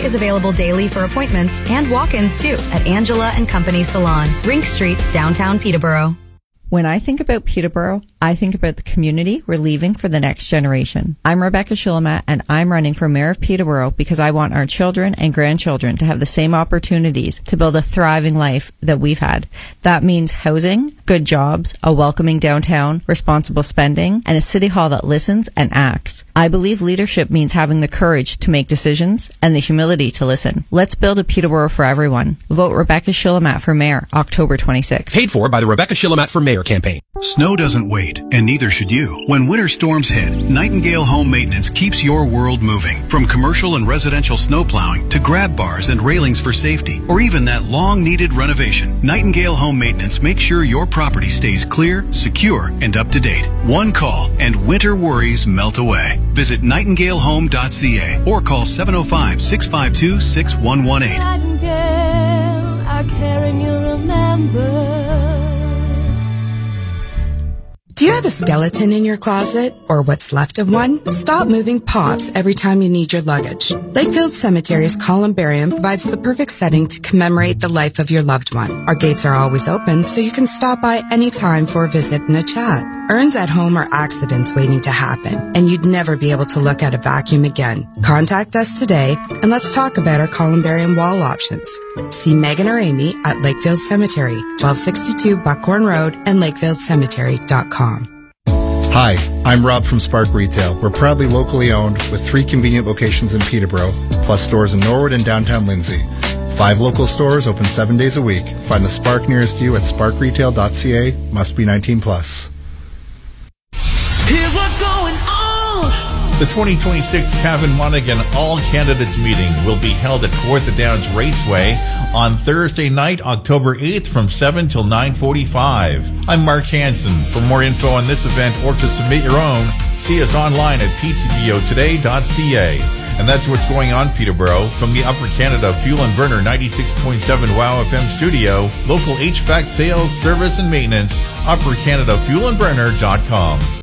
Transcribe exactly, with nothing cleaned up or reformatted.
is available daily for appointments and walk-ins too at Angela and Company Salon, Rink Street, downtown Peterborough. When I think about Peterborough, I think about the community we're leaving for the next generation. I'm Rebecca Shillamat, and I'm running for Mayor of Peterborough because I want our children and grandchildren to have the same opportunities to build a thriving life that we've had. That means housing, good jobs, a welcoming downtown, responsible spending, and a city hall that listens and acts. I believe leadership means having the courage to make decisions and the humility to listen. Let's build a Peterborough for everyone. Vote Rebecca Shillamat for Mayor, October twenty-sixth. Paid for by the Rebecca Shillamat for Mayor campaign. Snow doesn't wait, and neither should you. When winter storms hit, Nightingale Home Maintenance keeps your world moving. From commercial and residential snow plowing to grab bars and railings for safety, or even that long-needed renovation, Nightingale Home Maintenance makes sure your property stays clear, secure, and up to date. One call, and winter worries melt away. Visit nightingale home dot c a or call seven oh five, six five two, six one one eight. Nightingale, our caring you'll remember. Do you have a skeleton in your closet, or what's left of one? Stop moving pops every time you need your luggage. Lakefield Cemetery's columbarium provides the perfect setting to commemorate the life of your loved one. Our gates are always open, so you can stop by anytime for a visit and a chat. Urns at home are accidents waiting to happen, and you'd never be able to look at a vacuum again. Contact us today, and let's talk about our columbarium wall options. See Megan or Amy at Lakefield Cemetery, twelve sixty-two Buckhorn Road, and lakefield cemetery dot com. Hi, I'm Rob from Spark Retail. We're proudly locally owned with three convenient locations in Peterborough, plus stores in Norwood and downtown Lindsay. Five local stores open seven days a week. Find the Spark nearest you at spark retail dot c a. Must be nineteen plus. Here's what's going on. The twenty twenty-six Cavan Monaghan All Candidates Meeting will be held at Kawartha Downs Raceway on Thursday night, October eighth from seven till nine forty-five. I'm Mark Hansen. For more info on this event or to submit your own, see us online at p t b o today dot c a. And that's what's going on, Peterborough. From the Upper Canada Fuel and Burner ninety-six point seven WOW F M studio, local H V A C sales, service, and maintenance, upper canada fuel and burner dot com.